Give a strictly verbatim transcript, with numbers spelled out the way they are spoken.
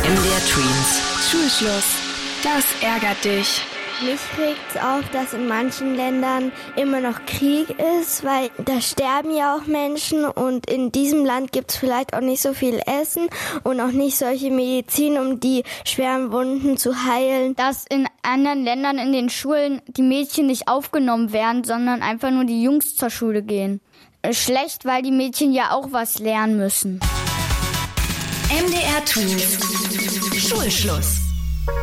M D R Tweens. Schulschluss. Das ärgert dich. Mich regt's auf, dass in manchen Ländern immer noch Krieg ist, weil da sterben ja auch Menschen und in diesem Land gibt's vielleicht auch nicht so viel Essen und auch nicht solche Medizin, um die schweren Wunden zu heilen. Dass in anderen Ländern in den Schulen die Mädchen nicht aufgenommen werden, sondern einfach nur die Jungs zur Schule gehen. Schlecht, weil die Mädchen ja auch was lernen müssen. M D R Tweens. Schulschluss.